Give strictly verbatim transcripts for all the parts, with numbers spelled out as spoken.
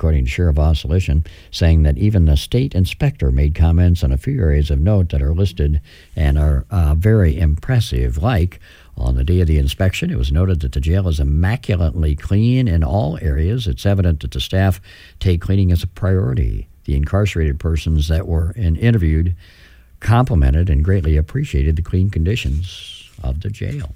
according to Sheriff Ossolishan, saying that even the state inspector made comments on a few areas of note that are listed and are uh, very impressive, like on the day of the inspection, it was noted that the jail is immaculately clean in all areas. It's evident that the staff take cleaning as a priority. The incarcerated persons that were in, interviewed complimented and greatly appreciated the clean conditions of the jail.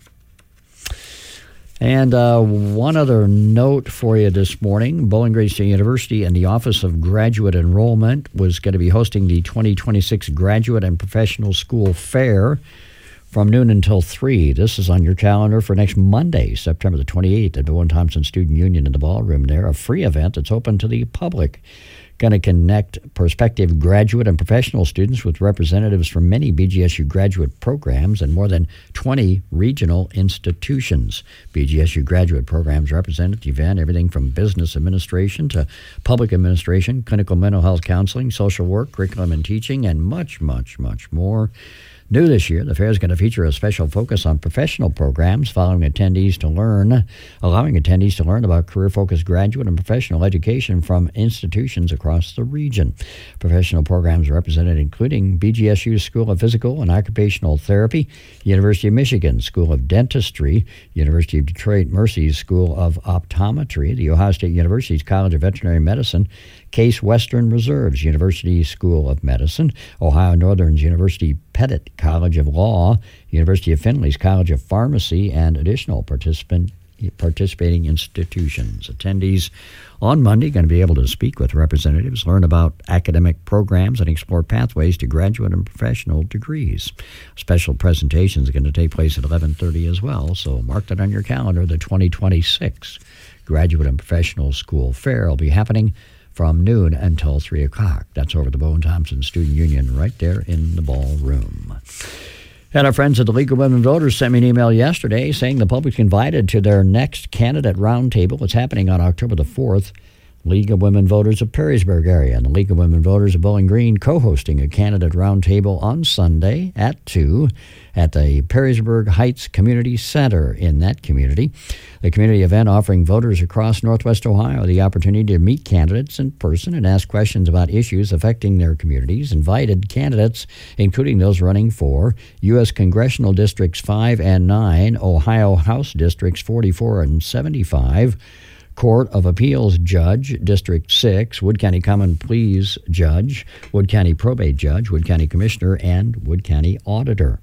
And uh, one other note for you this morning. Bowling Green State University and the Office of Graduate Enrollment was going to be hosting the twenty twenty-six Graduate and Professional School Fair from noon until three. This is on your calendar for next Monday, September the twenty-eighth, at Bowen and Thompson Student Union in the ballroom there. A free event that's open to the public. Going to connect prospective graduate and professional students with representatives from many B G S U graduate programs and more than twenty regional institutions. B G S U graduate programs represent at the event everything from business administration to public administration, clinical mental health counseling, social work, curriculum and teaching, and much, much, much more. New this year, the fair is going to feature a special focus on professional programs, following attendees to learn, allowing attendees to learn about career-focused graduate and professional education from institutions across the region. Professional programs represented including B G S U School of Physical and Occupational Therapy, University of Michigan School of Dentistry, University of Detroit Mercy's School of Optometry, the Ohio State University's College of Veterinary Medicine, Case Western Reserve's University School of Medicine, Ohio Northern's University Pettit College of Law, University of Findlay's College of Pharmacy, and additional participant participating institutions. Attendees on Monday going to be able to speak with representatives, learn about academic programs, and explore pathways to graduate and professional degrees. Special presentations are going to take place at eleven thirty as well, so mark that on your calendar. The twenty twenty-six Graduate and Professional School Fair will be happening from noon until three o'clock. That's over at the Bowen Thompson Student Union right there in the ballroom. And our friends at the League of Women Voters sent me an email yesterday saying the public's invited to their next candidate roundtable. It's happening on October the fourth. League of Women Voters of Perrysburg area and the League of Women Voters of Bowling Green co-hosting a candidate roundtable on Sunday at two at the Perrysburg Heights Community Center in that community. The community event offering voters across Northwest Ohio the opportunity to meet candidates in person and ask questions about issues affecting their communities. Invited candidates, including those running for U S Congressional Districts five and nine, Ohio House Districts forty-four and seventy-five, Court of Appeals Judge, District six, Wood County Common Pleas Judge, Wood County Probate Judge, Wood County Commissioner, and Wood County Auditor.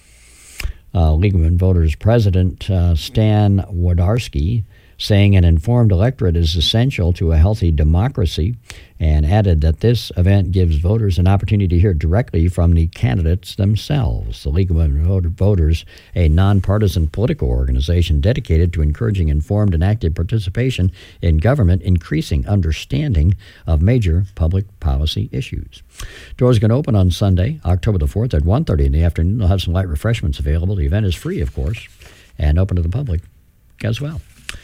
Uh, League of Women Voters President uh, Stan Wodarski saying an informed electorate is essential to a healthy democracy, and added that this event gives voters an opportunity to hear directly from the candidates themselves. The League of Women Voters, a nonpartisan political organization dedicated to encouraging informed and active participation in government, increasing understanding of major public policy issues. Doors are going to open on Sunday, October the fourth at one thirty in the afternoon. They'll have some light refreshments available. The event is free, of course, and open to the public as well.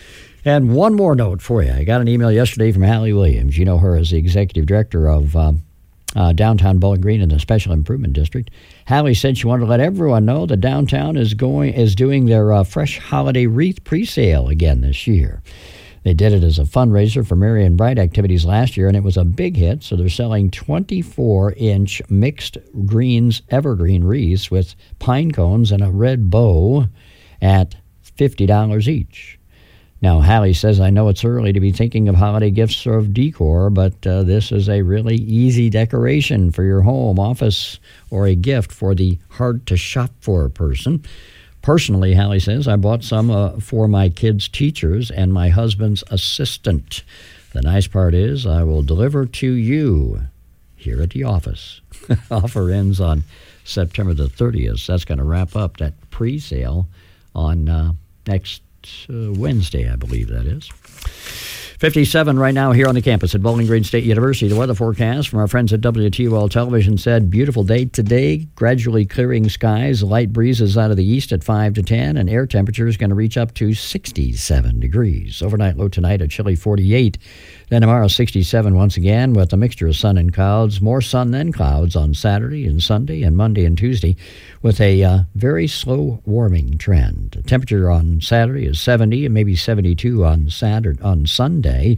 And one more note for you. I got an email yesterday from Hallie Williams. You know her as the executive director of um, uh, downtown Bowling Green in the Special Improvement District. Hallie said she wanted to let everyone know that downtown is going is doing their uh, fresh holiday wreath pre-sale again this year. They did it as a fundraiser for Merry and Bright activities last year, and it was a big hit. So they're selling twenty-four inch mixed greens evergreen wreaths with pine cones and a red bow at fifty dollars each. Now, Hallie says, I know it's early to be thinking of holiday gifts or of decor, but uh, this is a really easy decoration for your home, office, or a gift for the hard-to-shop-for person. Personally, Hallie says, I bought some uh, for my kids' teachers and my husband's assistant. The nice part is I will deliver to you here at the office. Offer ends on September the thirtieth. That's going to wrap up that pre-sale on uh, next Uh, Wednesday, I believe that is. fifty-seven right now here on the campus at Bowling Green State University. The weather forecast from our friends at W T O L Television said, beautiful day today, gradually clearing skies, light breezes out of the east at five to ten, and air temperature is going to reach up to sixty-seven degrees. Overnight low tonight, a chilly forty-eight. Then tomorrow, sixty-seven once again with a mixture of sun and clouds. More sun than clouds on Saturday and Sunday and Monday and Tuesday with a uh, very slow warming trend. The temperature on Saturday is seventy and maybe seventy-two on Saturday, on Sunday.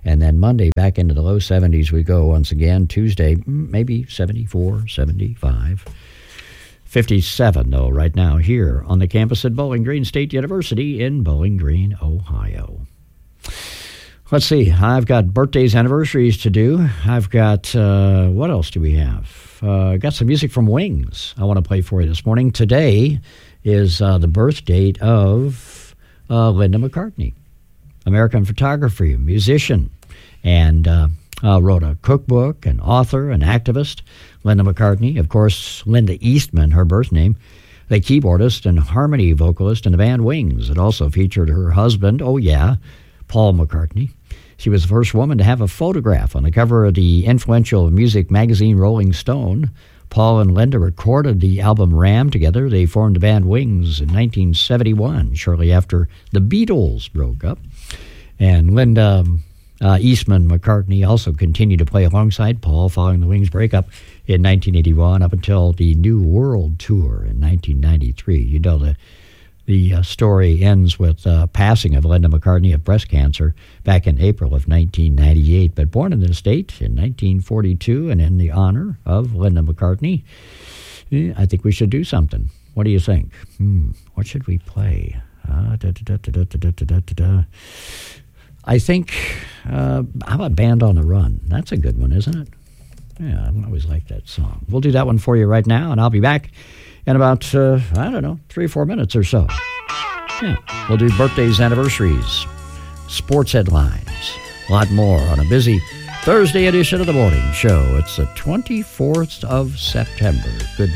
And then Monday, back into the low seventies we go once again. Tuesday, maybe seventy-four, seventy-five. fifty-seven, though, right now here on the campus at Bowling Green State University in Bowling Green, Ohio. Let's see. I've got birthdays, anniversaries to do. I've got, uh, what else do we have? Uh, got some music from Wings I want to play for you this morning. Today is uh, the birth date of uh, Linda McCartney, American photographer, musician, and uh, uh, wrote a cookbook, an author, an activist. Linda McCartney, of course, Linda Eastman, her birth name, the keyboardist and harmony vocalist in the band Wings. It also featured her husband, oh yeah, Paul McCartney. She was the first woman to have a photograph on the cover of the influential music magazine Rolling Stone. Paul and Linda recorded the album Ram together. They formed the band Wings in nineteen seventy-one, shortly after the Beatles broke up. And Linda uh, Eastman McCartney also continued to play alongside Paul following the Wings breakup in nineteen eighty-one up until the New World Tour in nineteen ninety-three. You know, the The uh, story ends with uh, passing of Linda McCartney of breast cancer back in April of nineteen ninety-eight. But born in the state in nineteen forty-two, and in the honor of Linda McCartney, eh, I think we should do something. What do you think? Hmm, what should we play? Uh, da, da, da, da, da, da, da, da, da. I think, uh, how about Band on the Run? That's a good one, isn't it? Yeah, I always like that song. We'll do that one for you right now, and I'll be back in about, uh, I don't know, three or four minutes or so. Yeah, we'll do birthdays, anniversaries, sports headlines, a lot more on a busy Thursday edition of The Morning Show. It's the twenty-fourth of September. Good